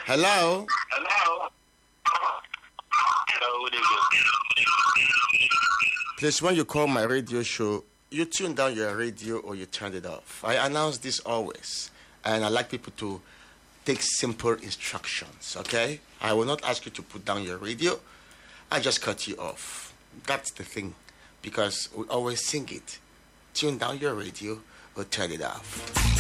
Hello? Hello? Hello, what is it? Please, when you call my radio show, you tune down your radio or you turn it off. I announce this always, and I like people to take simple instructions, okay? I will not ask you to put down your radio. I just cut you off. That's the thing, because we always sing it. Tune down your radio or turn it off.